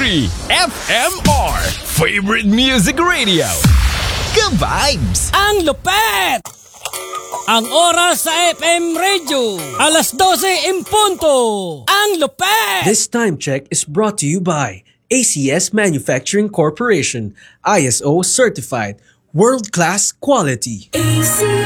FMR Favorite Music Radio. Ka-vibes! Ang lupet! Ang oras sa FM Radio, alas 12 in punto. Ang lupet! This time check is brought to you by ACS Manufacturing Corporation, ISO certified, world-class quality. ACS.